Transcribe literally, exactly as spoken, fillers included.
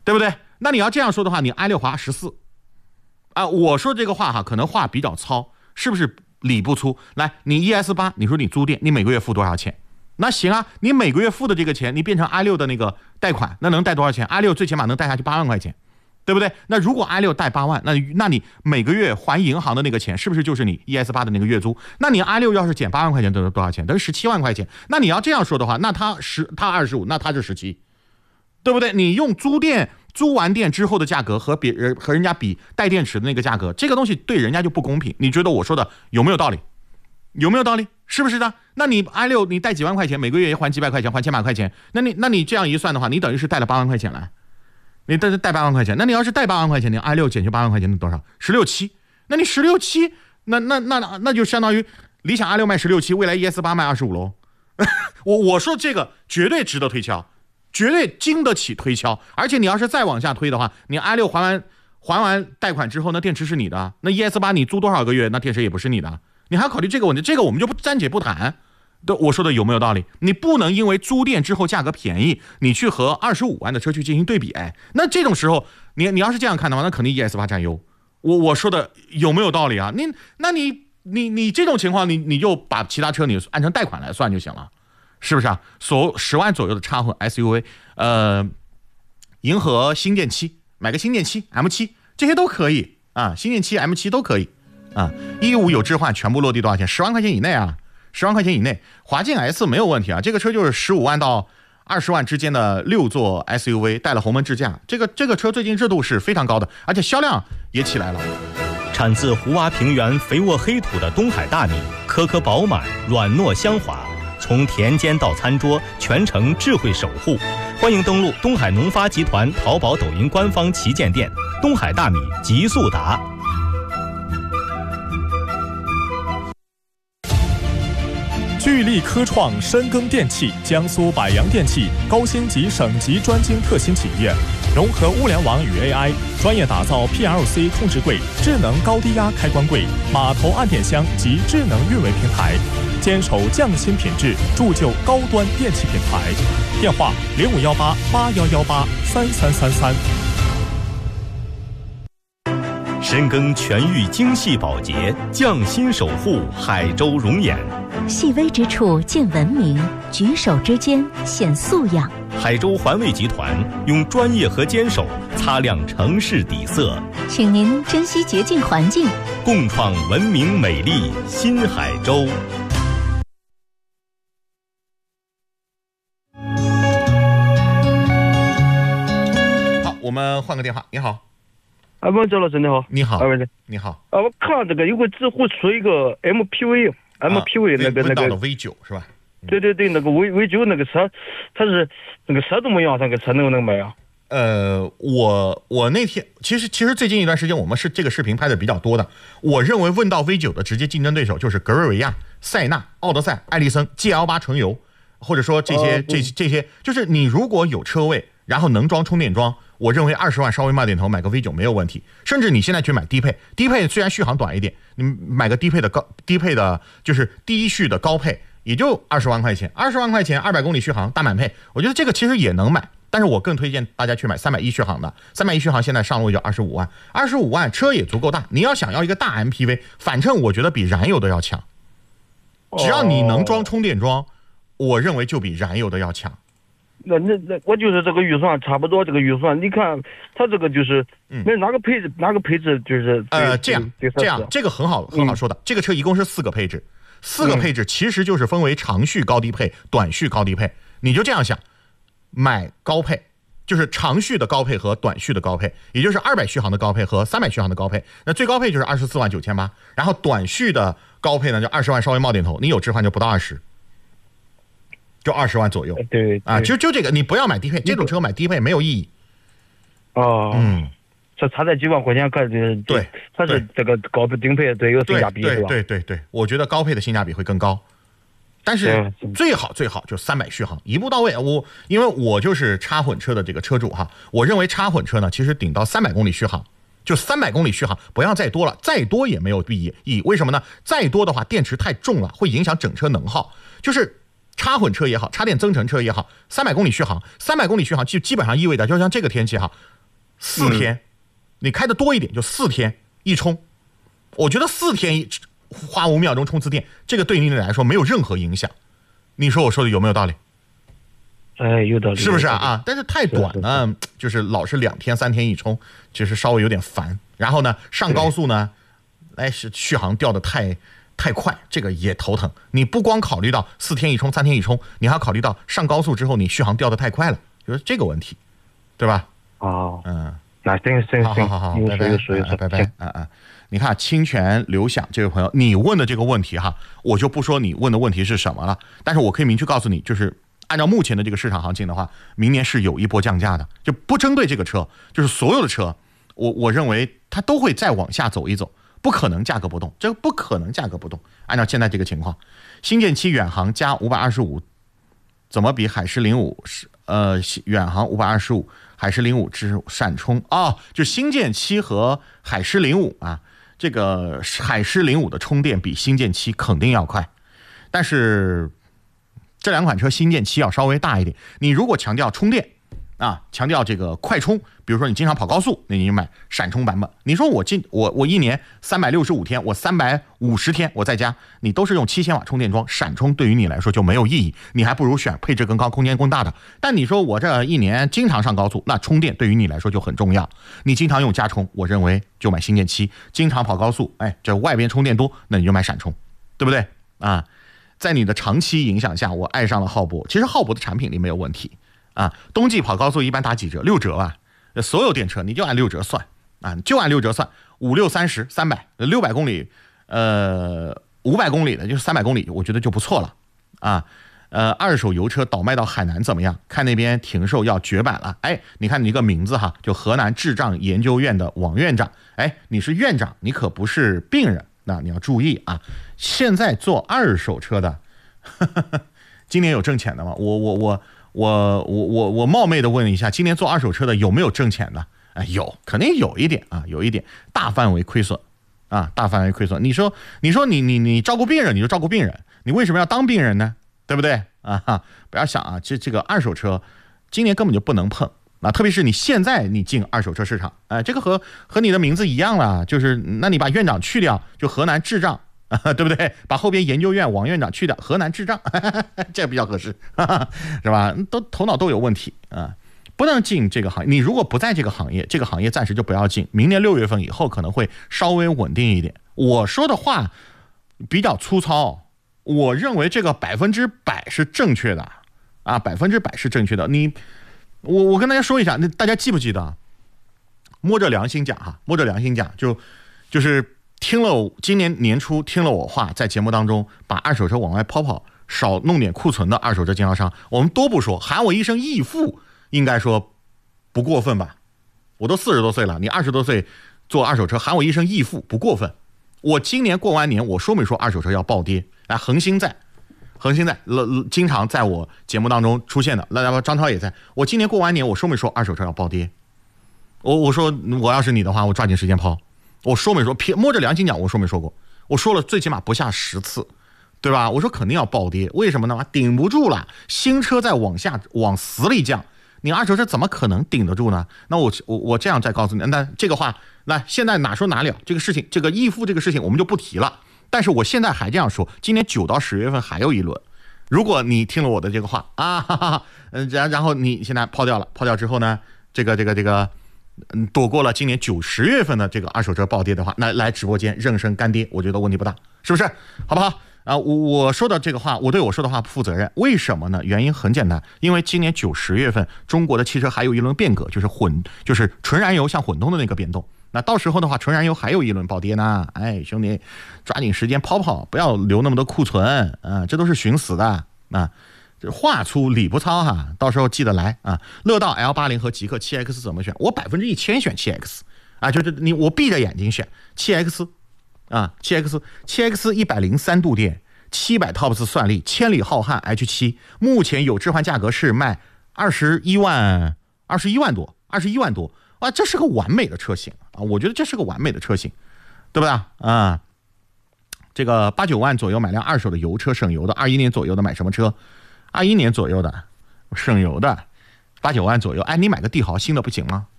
对不对？那你要这样说的话，你 i 六滑十四啊，我说这个话哈，可能话比较糙，是不是理不粗？来，你 E S 八，你说你租店，你每个月付多少钱？那行啊，你每个月付的这个钱，你变成 i 六的那个贷款，那能贷多少钱 ？i 六最起码能贷下去八万块钱，对不对？那如果 i 六贷八万，那那你每个月还银行的那个钱，是不是就是你 E S 八的那个月租？那你 i 六要是减八万块钱，等于多少钱？等于十七万块钱。那你要这样说的话，那他十他二十五，那他是十七，对不对？你用租店租完店之后的价格和别人和人家比带电池的那个价格，这个东西对人家就不公平。你觉得我说的有没有道理？有没有道理？是不是的？那你 i 六你贷几万块钱，每个月也还几百块钱，还千把块钱，那你那你这样一算的话，你等于是贷了八万块钱来，你贷贷八万块钱，那你要是贷八万块钱，你 i 六减去八万块钱，那多少？十六七。那你十六七，那那那那就相当于理想 i 六卖十六七，未来 E S 八卖二十五喽。我我说这个绝对值得推敲，绝对经得起推敲。而且你要是再往下推的话，你 i 六还完还完贷款之后，那电池是你的，那 E S 八你租多少个月，那电池也不是你的。你还要考虑这个问题，这个我们就不暂且不谈。我说的有没有道理？你不能因为租店之后价格便宜，你去和二十五万的车去进行对比。哎，那这种时候，你你要是这样看的话，那肯定 E S 八占优。我我说的有没有道理啊？你那你你你这种情况，你你就把其他车你按成贷款来算就行了，是不是啊？所十万左右的插混 S U V， 呃，银河星舰七，买个星舰七 M 七，这些都可以啊，星舰七 M 七都可以。啊，一五有置换，全部落地多少钱？十万块钱以内啊，十万块钱以内，华劲 S 没有问题啊。这个车就是十五万到二十万之间的六座 S U V， 带了红门支架。这个这个车最近热度是非常高的，而且销量也起来了。 产自胡洼平原肥沃黑土的东海大米，颗颗饱满，软糯香滑，从田间到餐桌，全程智慧守护。欢迎登录东海农发集团淘宝、抖音官方旗舰店，东海大米极速达。 聚力科创深耕电器，江苏百洋电器高星级省级专精特新企业，融合物联网与 A I， 专业打造 P L C 控制柜、智能高低压开关柜、码头按电箱及智能运维平台，坚守匠心品质，铸就高端电器品牌。电话零五幺八八幺幺八三三三三。 深耕全域精细保洁，匠心守护海州容颜。 细微之处见文明，举手之间显素养。 海州环卫集团用专业和坚守擦亮城市底色， 请您珍惜洁净环境， 共创文明美丽新海州。 好，我们换个电话。你好。 啊，王周老师你好。 你好。 啊，文你好。 啊，我看这个有个知乎出一个 M P V。M P V 那个那个 V 九是吧？ 对对对，那个 V V 九那个车，它是那个车怎么样？那个车能不能买啊？ 呃，我我那天其实其实最近一段时间我们是这个视频拍的比较多的。我认为问到 V 九的直接竞争对手就是格瑞维亚、塞纳、奥德赛、艾力森、G L 八纯油，或者说这些、哦、这这些，就是你如果有车位，然后能装充电桩。我认为二十万稍微慢点头买个 V 九没有问题，甚至你现在去买低配，低配虽然续航短一点，你买个低配的高低配的就是低续的高配，也就二十万块钱，二十万块钱二百公里续航大满配，我觉得这个其实也能买，但是我更推荐大家去买三百一续航的，三百一续航现在上路也就二十五万，二十五万车也足够大，你要想要一个大 M P V， 反正我觉得比燃油的要强，只要你能装充电桩，我认为就比燃油的要强。 那那那我就是这个预算差不多，这个预算你看它这个就是那哪个配置哪个配置就是呃这样这样这个很好很好说的、嗯、这个车一共是四个配置，四个配置其实就是分为长续高低配、短续高低配，你就这样想，买高配就是长续的高配和短续的高配，也就是二百续航的高配和三百续航的高配，那最高配就是二十四万九千八，然后短续的高配呢就二十万稍微冒点头，你有置换就不到二十。就二十万左右， 对, 对啊，就就这个，你不要买低配，这种车买低配没有意义。 哦， 嗯， 这差在几万块钱，看这对， 它是这个高配顶配对有性价比对是吧？ 对对对，我觉得高配的性价比会更高，但是最好最好就三百续航，一步到位。我因为我就是插混车的这个车主哈，我认为插混车呢，其实顶到三百公里续航，就三百公里续航，不要再多了，再多也没有意义。为什么呢？再多的话，电池太重了，会影响整车能耗，就是。插混车也好，插电增程车也好，三百公里续航，三百公里续航就基本上意味着，就像这个天气哈， 四天，嗯、你开的多一点就四天一充。我觉得四天一花五秒钟充次电，这个对你来说没有任何影响。你说我说的有没有道理？ 哎，有道理， 是不是啊？啊，但是太短了，就是老是两天三天一充，其实稍微有点烦。然后呢，上高速呢，哎是续航掉的太太快，这个也头疼。你不光考虑到四天一充、三天一充，你还要考虑到上高速之后你续航掉的太快了，就是这个问题，对吧？ 哦， 嗯， 那行行行， 好好好好，拜拜，拜拜拜，啊啊。你看清泉刘想这位朋友，你问的这个问题哈，我就不说你问的问题是什么了，但是我可以明确告诉你，就是按照目前的这个市场行情的话，明年是有一波降价的，就不针对这个车，就是所有的车，我我认为它都会再往下走一走，不可能价格不动，这个不可能价格不动。按照现在这个情况，新建七远航加五百二十五，怎么比海狮零五是呃远航五百二十五，海狮零五之闪充啊、哦，就新建七和海狮零五啊。这个海狮零五的充电比新建七肯定要快，但是这两款车新建七要稍微大一点。你如果强调充电啊，强调这个快充，比如说你经常跑高速，那你就买闪充版本。你说我进我我一年三百六十五天，我三百五十天我在家，你都是用七千瓦充电桩，闪充对于你来说就没有意义，你还不如选配置更高、空间更大的。但你说我这一年经常上高速，那充电对于你来说就很重要。你经常用加充，我认为就买新建七；经常跑高速，哎，这外边充电多，那你就买闪充，对不对啊？在你的长期影响下，我爱上了浩博。其实浩博的产品力没有问题啊，冬季跑高速一般打几折？六折吧。所有电车你就按六折算啊，就按六折算，五六三十三百，六百公里，呃，五百公里的就是三百公里，我觉得就不错了啊。呃，二手油车倒卖到海南怎么样？看那边停售要绝版了。哎，你看你一个名字哈，就河南智障研究院的王院长。哎，你是院长，你可不是病人，那你要注意啊。现在做二手车的，呵呵呵今年有挣钱的吗？我我我。我我我我冒昧的问一下，今年做二手车的有没有挣钱的？哎，有，肯定有一点啊，有一点大范围亏损啊，大范围亏损。你说你说你你你照顾病人，你就照顾病人，你为什么要当病人呢？对不对啊？哈，不要想啊，这这个二手车今年根本就不能碰啊，特别是你现在你进二手车市场，哎，这个和和你的名字一样了，就是那你把院长去掉，就河南智障。啊，对不对？把后边研究院王院长去掉，河南智障，这比较合适，是吧？都头脑都有问题啊，不能进这个行业。你如果不在这个行业，这个行业暂时就不要进。明年六月份以后可能会稍微稳定一点。我说的话比较粗糙，我认为这个百分之百是正确的啊，百分之百是正确的。你，我我跟大家说一下，那大家记不记得？摸着良心讲哈，摸着良心讲，就就是。听了今年年初听了我话，在节目当中把二手车往外抛抛，少弄点库存的二手车经销商，我们多不说，喊我一声义父，应该说不过分吧？我都四十多岁了，你二十多岁做二手车，喊我一声义父不过分。我今年过完年，我说没说二手车要暴跌？来，恒星在，恒星在，经常在我节目当中出现的，那张超也在。我今年过完年，我说没说二手车要暴跌？我我说我要是你的话，我抓紧时间抛。我说没说，摸着良心讲，我说没说过？我说了最起码不下十次，对吧？我说肯定要暴跌，为什么呢？顶不住了，新车在往下往死里降，你二手车怎么可能顶得住呢？那我我我这样再告诉你，那这个话，那现在哪说哪了？这个事情，这个义父这个事情我们就不提了。但是我现在还这样说，今年九到十月份还有一轮，如果你听了我的这个话啊，哈哈，嗯，然然后你现在抛掉了，抛掉之后呢，这个这个这个。嗯，躲过了今年九十月份的这个二手车暴跌的话，那来直播间认声干爹，我觉得问题不大，是不是？好不好？啊，我我说的这个话，我对我说的话不负责任，为什么呢？原因很简单，因为今年九十月份中国的汽车还有一轮变革，就是混，就是纯燃油向混动的那个变动。那到时候的话，纯燃油还有一轮暴跌呢。哎，兄弟，抓紧时间抛抛，不要留那么多库存啊，这都是寻死的啊。这话粗理不糙哈，到时候记得来啊！乐道 L 八十 和极氪 七 X 怎么选？我百分之一千选 七 X 啊，就是你我闭着眼睛选 七 X 啊 ，七 X 七 X 一百零三度电，七百 T O P S 算力，千里浩瀚 H 七，目前有置换价格是卖二十一万二十一万多，二十一万多啊，这是个完美的车型啊！我觉得这是个完美的车型，对不对啊？这个八九万左右买辆二手的油车，省油的，二一年左右的买什么车？二一年左右的省油的，八九万左右，哎，你买个帝豪新的不行吗？